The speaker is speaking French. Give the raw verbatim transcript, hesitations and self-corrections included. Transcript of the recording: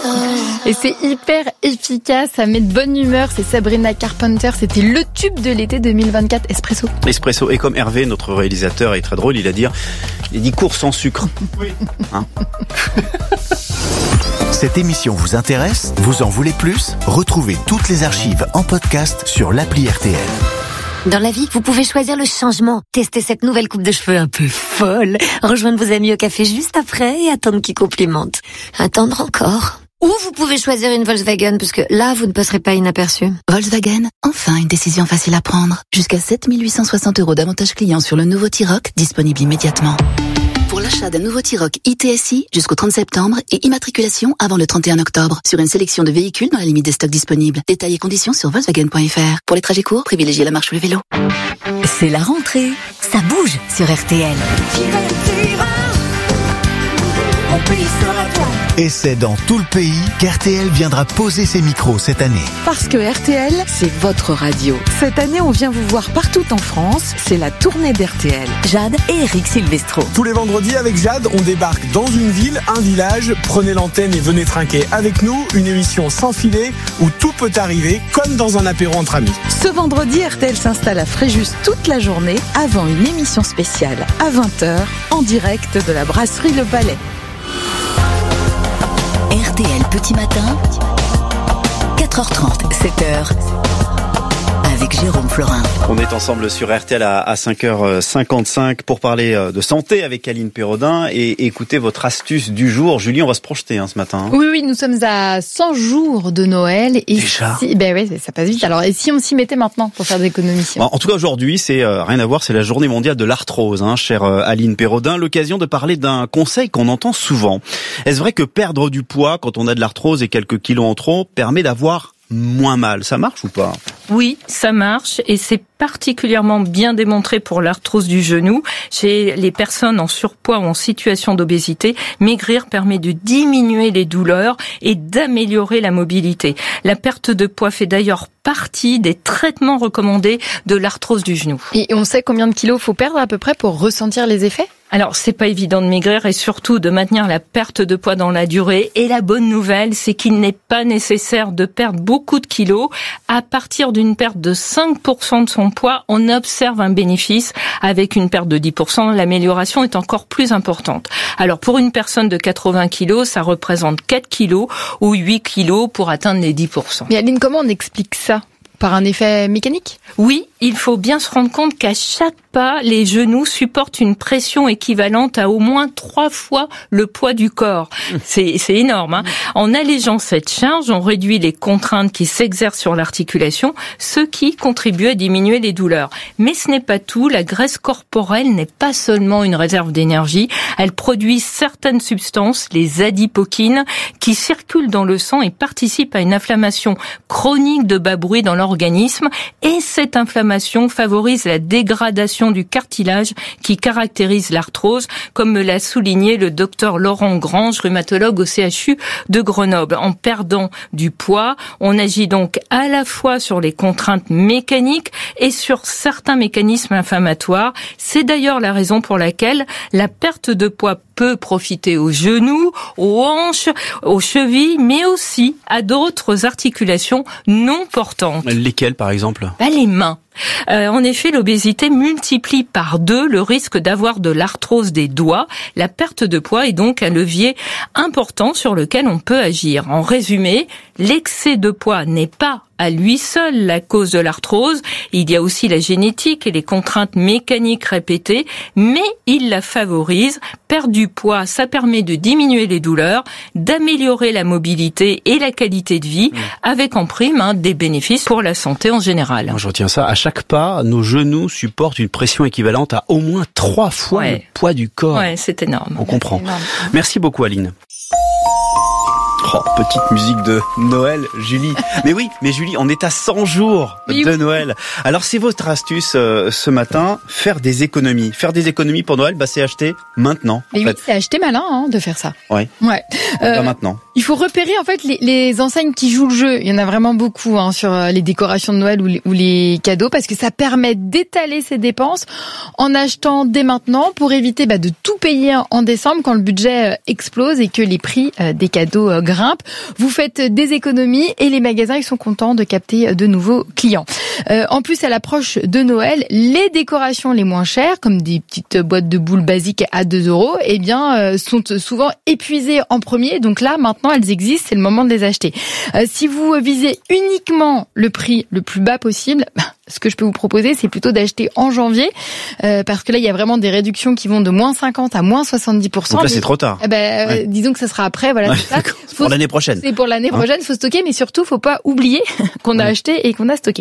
Et c'est hyper efficace, ça met de bonne humeur. C'est Sabrina Carpenter, c'était le tube de l'été deux mille vingt-quatre, Espresso. Espresso, et comme Hervé, notre réalisateur, est très drôle, il a dit, il dit cours sans sucre. Oui. Hein? Cette émission vous intéresse ? Vous en voulez plus ? Retrouvez toutes les archives en podcast sur l'appli R T L. Dans la vie, vous pouvez choisir le changement. Tester cette nouvelle coupe de cheveux un peu folle. Rejoindre vos amis au café juste après et attendre qu'ils complimentent. Attendre encore. Ou vous pouvez choisir une Volkswagen, parce que là, vous ne passerez pas inaperçu. Volkswagen, enfin une décision facile à prendre. Jusqu'à sept mille huit cent soixante euros d'avantages clients sur le nouveau T-Roc, disponible immédiatement. Pour l'achat d'un nouveau T-Roc I T S I jusqu'au trente septembre et immatriculation avant le trente et un octobre sur une sélection de véhicules dans la limite des stocks disponibles. Détails et conditions sur Volkswagen point F R. Pour les trajets courts, privilégiez la marche ou le vélo. C'est la rentrée. Ça bouge sur R T L. Et c'est dans tout le pays qu'R T L viendra poser ses micros cette année. Parce que R T L, c'est votre radio. Cette année, on vient vous voir partout en France. C'est la tournée d'R T L. Jade et Eric Silvestro. Tous les vendredis avec Jade, on débarque dans une ville, un village. Prenez l'antenne et venez trinquer avec nous. Une émission sans filet où tout peut arriver, comme dans un apéro entre amis. Ce vendredi, R T L s'installe à Fréjus toute la journée avant une émission spéciale à vingt heures en direct de la brasserie Le Palais. R T L Petit Matin, quatre heures trente, sept heures, avec Jérôme Florin. On est ensemble sur R T L à cinq heures cinquante-cinq pour parler de santé avec Aline Pérodin et écouter votre astuce du jour. Julie, on va se projeter hein, ce matin. Oui, oui, nous sommes à cent jours de Noël. Et Déjà si, ben oui, ça passe vite. Alors, et si on s'y mettait maintenant pour faire des économies? En tout cas, aujourd'hui, c'est euh, rien à voir, c'est la journée mondiale de l'arthrose, hein, chère euh, Aline Pérodin. L'occasion de parler d'un conseil qu'on entend souvent. Est-ce vrai que perdre du poids quand on a de l'arthrose et quelques kilos en trop permet d'avoir moins mal? Ça marche ou pas? Oui, ça marche et c'est particulièrement bien démontré pour l'arthrose du genou. Chez les personnes en surpoids ou en situation d'obésité, maigrir permet de diminuer les douleurs et d'améliorer la mobilité. La perte de poids fait d'ailleurs partie des traitements recommandés de l'arthrose du genou. Et on sait combien de kilos faut perdre à peu près pour ressentir les effets? Alors, c'est pas évident de maigrir et surtout de maintenir la perte de poids dans la durée. Et la bonne nouvelle, c'est qu'il n'est pas nécessaire de perdre beaucoup de kilos. À partir d'une perte de cinq pour cent de son poids, on observe un bénéfice. Avec une perte de dix pour cent, l'amélioration est encore plus importante. Alors, pour une personne de quatre-vingts kilos, ça représente quatre kilos ou huit kilos pour atteindre les dix pour cent. Mais Aline, comment on explique ça? Par un effet mécanique? Oui, il faut bien se rendre compte qu'à chaque pas, les genoux supportent une pression équivalente à au moins trois fois le poids du corps. C'est, c'est énorme, hein. En allégeant cette charge, on réduit les contraintes qui s'exercent sur l'articulation, ce qui contribue à diminuer les douleurs. Mais ce n'est pas tout. La graisse corporelle n'est pas seulement une réserve d'énergie. Elle produit certaines substances, les adipokines, qui circulent dans le sang et participent à une inflammation chronique de bas bruit dans l'organisme. Et cette inflammation favorise la dégradation du cartilage qui caractérise l'arthrose, comme me l'a souligné le docteur Laurent Grange, rhumatologue au C H U de Grenoble. En perdant du poids, on agit donc à la fois sur les contraintes mécaniques et sur certains mécanismes inflammatoires. C'est d'ailleurs la raison pour laquelle la perte de poids peut profiter aux genoux, aux hanches, aux chevilles, mais aussi à d'autres articulations non portantes. Lesquelles, par exemple? Bah, les mains. Euh, en effet, l'obésité multiplie par deux le risque d'avoir de l'arthrose des doigts. La perte de poids est donc un levier important sur lequel on peut agir. En résumé, l'excès de poids n'est pas à lui seul la cause de l'arthrose. Il y a aussi la génétique et les contraintes mécaniques répétées, mais il la favorise. Perdre du poids, ça permet de diminuer les douleurs, d'améliorer la mobilité et la qualité de vie, mmh. avec en prime hein, des bénéfices pour la santé en général. Moi, je retiens ça. À chaque pas, nos genoux supportent une pression équivalente à au moins trois fois ouais. le poids du corps. Ouais, c'est énorme. On comprend. C'est énorme. Merci beaucoup, Aline. Oh, petite musique de Noël, Julie. Mais oui, mais Julie, on est à cent jours oui, de oui. Noël. Alors, c'est votre astuce euh, ce matin, faire des économies. Faire des économies pour Noël, bah, c'est acheter maintenant. Mais en oui, fait. c'est acheter malin hein, de faire ça. Ouais. Ouais. Euh, bah, maintenant. Il faut repérer en fait les, les enseignes qui jouent le jeu. Il y en a vraiment beaucoup hein, sur les décorations de Noël ou les, ou les cadeaux parce que ça permet d'étaler ses dépenses en achetant dès maintenant pour éviter bah, de tout payer en décembre quand le budget euh, explose et que les prix euh, des cadeaux euh, grimpent. grimpe. Vous faites des économies et les magasins ils sont contents de capter de nouveaux clients. Euh, en plus, à l'approche de Noël, les décorations les moins chères, comme des petites boîtes de boules basiques à deux euros, eh bien, euh, sont souvent épuisées en premier. Donc là, maintenant, elles existent, c'est le moment de les acheter. Euh, si vous visez uniquement le prix le plus bas possible, ce que je peux vous proposer, c'est plutôt d'acheter en janvier, euh, parce que là, il y a vraiment des réductions qui vont de moins cinquante à moins soixante-dix pour cent. Donc là, c'est trop tard. Eh ben, ouais. Disons que ça sera après, voilà. Ouais, c'est ça. c'est pour l'année prochaine. C'est pour l'année prochaine, il faut stocker, mais surtout, faut pas oublier qu'on a ouais. acheté et qu'on a stocké.